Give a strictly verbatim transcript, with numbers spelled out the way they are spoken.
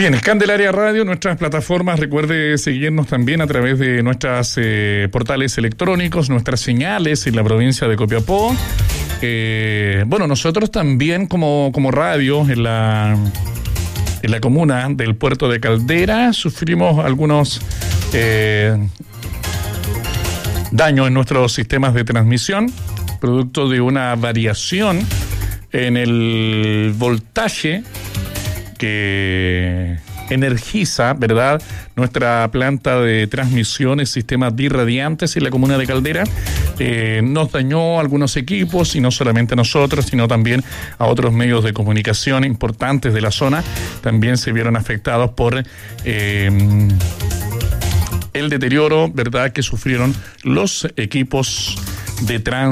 Bien, Candelaria Radio, nuestras plataformas, recuerde seguirnos también a través de nuestros eh, portales electrónicos, nuestras señales en la provincia de Copiapó. Eh, bueno, nosotros también como, como radio en la, en la comuna del puerto de Caldera sufrimos algunos eh, daños en nuestros sistemas de transmisión, producto de una variación en el voltaje que energiza, ¿verdad?, nuestra planta de transmisiones, sistemas birradiantes en la comuna de Caldera. Eh, nos dañó algunos equipos, y no solamente a nosotros, sino también a otros medios de comunicación importantes de la zona. También se vieron afectados por eh, el deterioro, ¿verdad?, que sufrieron los equipos de transmisión